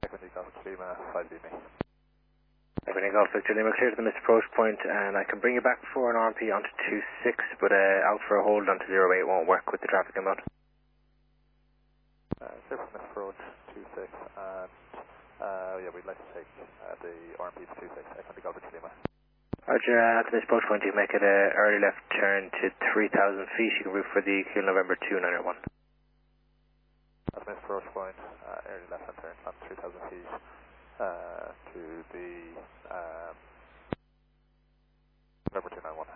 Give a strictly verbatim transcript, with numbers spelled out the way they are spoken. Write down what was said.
Equity Golf Lima, five B M E. Equity Golf Victor Lima, clear to the missed approach point, and I can bring you back for an R M P onto two six, but uh, out for a hold onto zero eight won't work with the traffic inbound. Uh, clear from missed approach, two six, and uh, yeah, we'd like to take uh, the R M P to two six, Equity Golf Victor Lima. Roger, uh, at the missed approach point, you make it an early left turn to three thousand feet. You can route for the Kilo November two nine one. At the missed approach point, uh, early left hand turn, on three thousand feet uh, to the um, November two nine one.